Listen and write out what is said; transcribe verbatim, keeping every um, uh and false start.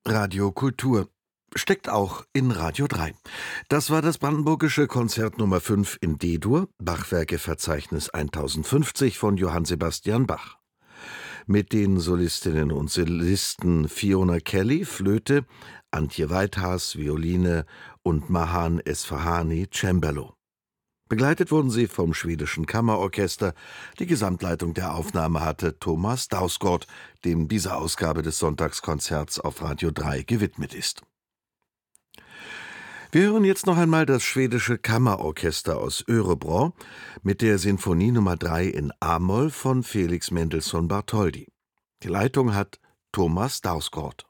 Radio Kultur steckt auch in Radio drei. Das war das Brandenburgische Konzert Nummer fünf in D-Dur, Bachwerkeverzeichnis tausendfünfzig von Johann Sebastian Bach. Mit den Solistinnen und Solisten Fiona Kelly, Flöte, Antje Weithaas, Violine und Mahan Esfahani, Cembalo. Begleitet wurden sie vom schwedischen Kammerorchester. Die Gesamtleitung der Aufnahme hatte Thomas Dausgaard, dem diese Ausgabe des Sonntagskonzerts auf Radio drei gewidmet ist. Wir hören jetzt noch einmal das schwedische Kammerorchester aus Örebro mit der Sinfonie Nummer drei in A-Moll von Felix Mendelssohn Bartholdy. Die Leitung hat Thomas Dausgaard.